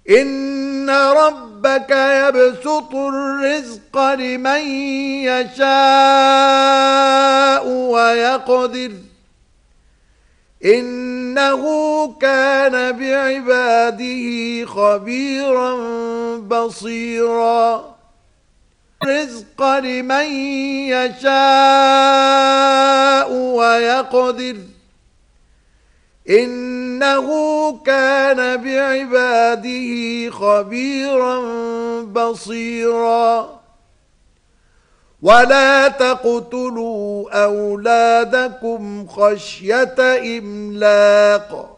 إن ربك يبسط الرزق لمن يشاء ويقدر إنه كان بعباده خبيرا بصيرا الرزق لمن يشاء ويقدر إنه كان بعباده خبيرا بصيرا ولا تقتلوا أولادكم خشية إملاق